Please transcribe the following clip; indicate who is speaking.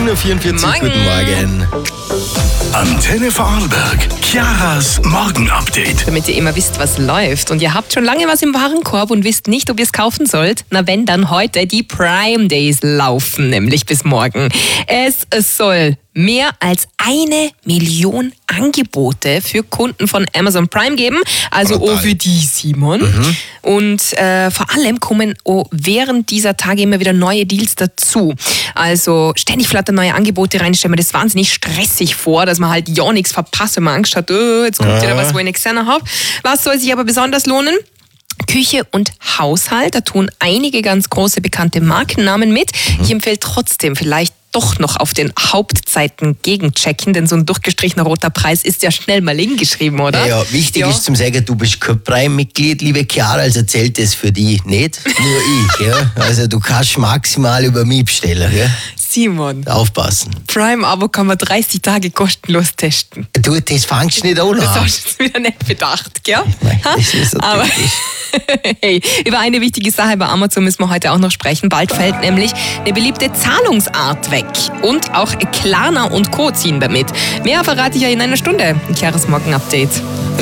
Speaker 1: 7.44 Uhr,
Speaker 2: Morgen.
Speaker 1: guten Morgen.
Speaker 3: Antenne Vorarlberg, Chiaras Morgenupdate.
Speaker 2: Damit ihr immer wisst, was läuft. Und ihr habt schon lange was im Warenkorb und wisst nicht, ob ihr es kaufen sollt. Na wenn, dann heute die Prime Days laufen, nämlich bis morgen. Es soll mehr als 1 Million Angebote für Kunden von Amazon Prime geben. Also
Speaker 1: Brutal.
Speaker 2: auch für die, Simon. Und vor allem kommen während dieser Tage immer wieder neue Deals dazu. Also ständig flattern neue Angebote rein. Ich stelle mir das wahnsinnig stressig vor, dass man halt ja nichts verpasst, wenn man Angst hat, jetzt kommt wieder was, wo ich nichts gesehen habe. Was soll sich aber besonders lohnen? Küche und Haushalt, da tun einige ganz große bekannte Markennamen mit. Ich empfehle trotzdem vielleicht doch noch auf den Hauptseiten gegenchecken, denn so ein durchgestrichener roter Preis ist ja schnell mal hingeschrieben, oder?
Speaker 1: Ja, wichtig ist zum Sagen, du bist kein Prime-Mitglied, liebe Chiara, also zählt das für dich nicht, nur ich. Ja? Also du kannst maximal über mich bestellen. Ja?
Speaker 2: Simon,
Speaker 1: Aufpassen.
Speaker 2: Prime-Abo kann man 30 Tage kostenlos testen.
Speaker 1: Du, das fangst du nicht an.
Speaker 2: Das hast du jetzt wieder nicht bedacht, gell?
Speaker 1: Nein,
Speaker 2: Ha?
Speaker 1: das ist so
Speaker 2: Aber
Speaker 1: typisch.
Speaker 2: hey, über eine wichtige Sache bei Amazon müssen wir heute auch noch sprechen. Bald fällt nämlich eine beliebte Zahlungsart weg. Und auch Klarna und Co. ziehen damit. Mehr verrate ich ja in einer Stunde. Ein klares Morgen-Update.